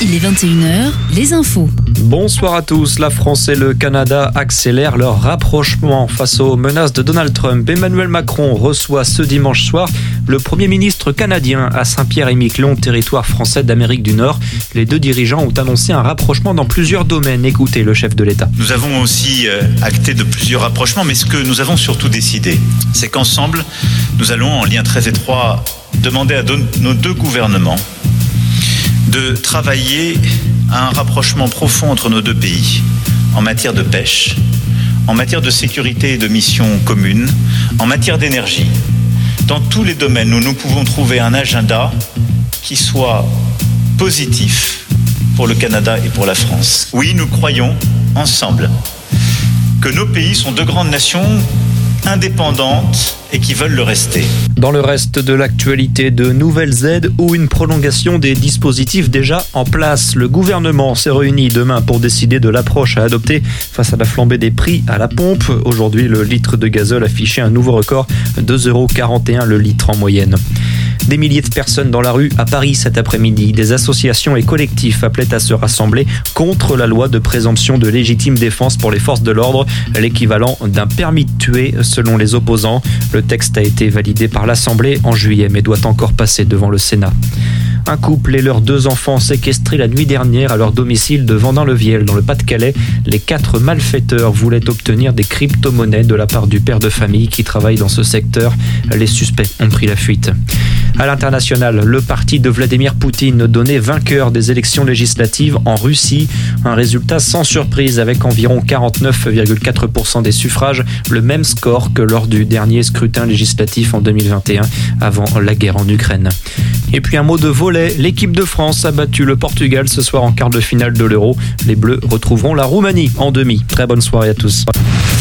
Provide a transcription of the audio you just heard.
il est 21h, les infos. Bonsoir à tous. La France et le Canada accélèrent leur rapprochement face aux menaces de Donald Trump. Emmanuel Macron reçoit ce dimanche soir le Premier ministre canadien à Saint-Pierre-et-Miquelon, territoire français d'Amérique du Nord. Les deux dirigeants ont annoncé un rapprochement dans plusieurs domaines. Écoutez le chef de l'État. Nous avons aussi acté de plusieurs rapprochements, mais ce que nous avons surtout décidé, c'est qu'ensemble, nous allons, en lien très étroit, demander à nos deux gouvernements de travailler à un rapprochement profond entre nos deux pays, en matière de pêche, en matière de sécurité et de missions communes, en matière d'énergie. Dans tous les domaines où nous pouvons trouver un agenda qui soit positif pour le Canada et pour la France. Oui, nous croyons ensemble que nos pays sont deux grandes nations indépendantes et qui veulent le rester. Dans le reste de l'actualité, de nouvelles aides ou une prolongation des dispositifs déjà en place. Le gouvernement s'est réuni demain pour décider de l'approche à adopter face à la flambée des prix à la pompe. Aujourd'hui, le litre de gazole affichait un nouveau record, 2,41 € le litre en moyenne. Des milliers de personnes dans la rue à Paris cet après-midi. Des associations et collectifs appelaient à se rassembler contre la loi de présomption de légitime défense pour les forces de l'ordre, l'équivalent d'un permis de tuer selon les opposants. Le texte a été validé par l'Assemblée en juillet mais doit encore passer devant le Sénat. Un couple et leurs 2 enfants séquestrés la nuit dernière à leur domicile de Vendin-le-Viel dans le Pas-de-Calais. Les 4 malfaiteurs voulaient obtenir des crypto-monnaies de la part du père de famille qui travaille dans ce secteur. Les suspects ont pris la fuite. À l'international, le parti de Vladimir Poutine donnait vainqueur des élections législatives en Russie. Un résultat sans surprise avec environ 49,4% des suffrages, le même score que lors du dernier scrutin législatif en 2021, avant la guerre en Ukraine. Et puis un mot de volley, l'équipe de France a battu le Portugal ce soir en quart de finale de l'Euro. Les Bleus retrouveront la Roumanie en demi. Très bonne soirée à tous.